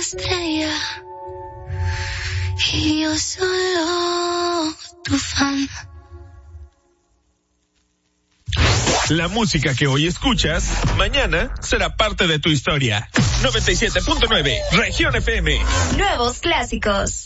estrella y yo solo tu fan. La música que hoy escuchas, mañana será parte de tu historia. 97.9, Región FM. Nuevos clásicos.